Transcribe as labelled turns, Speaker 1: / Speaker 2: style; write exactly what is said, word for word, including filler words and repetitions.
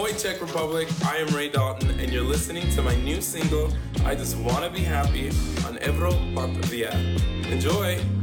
Speaker 1: Ahoy, Czech Republic. I am Ray Dalton, and you're listening to my new single, I Just Wanna Be Happy, on Evro Patvia. Enjoy!